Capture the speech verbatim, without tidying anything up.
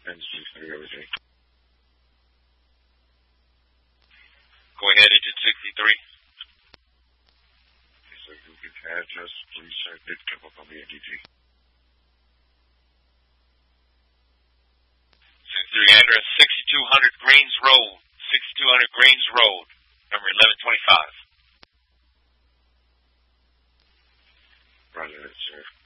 And six thirty everything. Go ahead, Agent sixty-three. Okay, so you can address, please, sir. Did come up on the N D G. sixty-three, address sixty-two hundred Greens Road. sixty-two hundred Greens Road, number eleven twenty-five. Roger that, sir.